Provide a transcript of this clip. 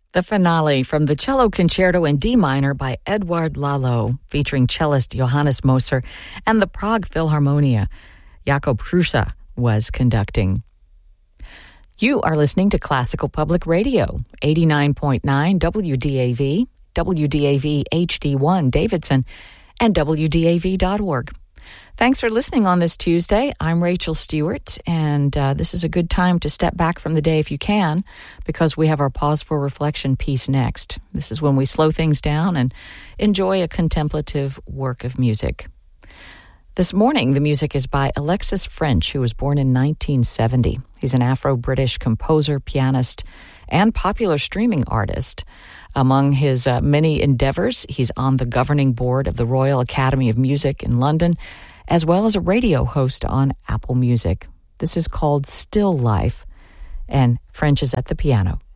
The finale from the Cello Concerto in D minor by Edouard Lalo, featuring cellist Johannes Moser and the Prague Philharmonia. Jakob Hrusa was conducting. You are listening to Classical Public Radio, 89.9 WDAV, WDAV HD1 Davidson, and WDAV.org. Thanks for listening on this Tuesday. I'm Rachel Stewart, and this is a good time to step back from the day if you can, because we have our Pause for Reflection piece next. This is when we slow things down and enjoy a contemplative work of music. This morning, the music is by Alexis French, who was born in 1970. He's an Afro-British composer, pianist, and popular streaming artist. Among his many endeavors, he's on the governing board of the Royal Academy of Music in London, as well as a radio host on Apple Music. This is called Still Life, and French is at the piano.